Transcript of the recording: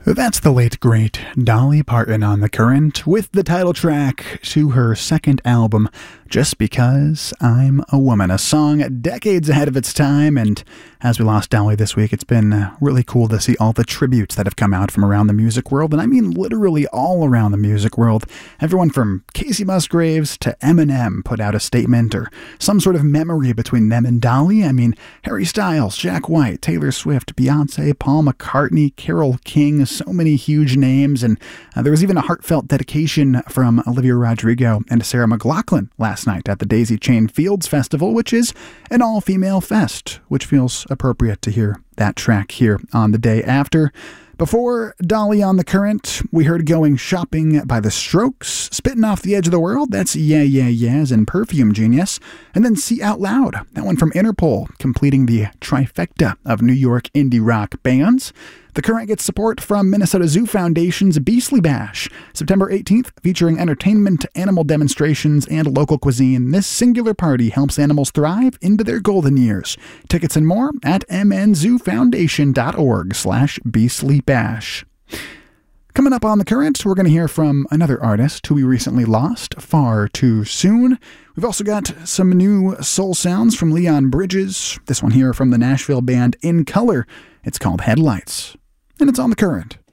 That's the late, great Dolly Parton on The Current with the title track to her second album, Just Because I'm a Woman, a song decades ahead of its time. And as we lost Dolly this week, it's been really cool to see all the tributes that have come out from around the music world. And I mean literally all around the music world. Everyone from Casey Musgraves to Eminem put out a statement or some sort of memory between them and Dolly. I mean, Harry Styles, Jack White, Taylor Swift, Beyonce, Paul McCartney, Carole King, so many huge names. And there was even a heartfelt dedication from Olivia Rodrigo and Sarah McLachlan last night at the Daisy Chain Fields Festival, which is an all-female fest, which feels appropriate to hear that track here on the day after. Before Dolly on The Current, we heard Going Shopping by The Strokes, Spitting Off the Edge of the World, that's Yeah Yeah Yeahs and Perfume Genius, and then See Out Loud, that one from Interpol, completing the trifecta of New York indie rock bands. The Current gets support from Minnesota Zoo Foundation's Beastly Bash, September 18th, featuring entertainment, animal demonstrations, and local cuisine. This singular party helps animals thrive into their golden years. Tickets and more at mnzoofoundation.org/beastlybash. Coming up on The Current, we're going to hear from another artist who we recently lost far too soon. We've also got some new soul sounds from Leon Bridges. This one here from the Nashville band In Color. It's called Headlights. And it's on The Current.